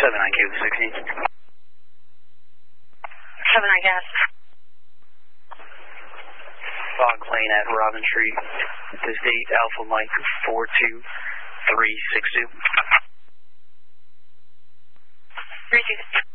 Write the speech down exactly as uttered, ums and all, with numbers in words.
seven nine K with sixteen. seven nine gas. Fog plane at Robin Street. This date, Alpha Mike four two three six two. three two.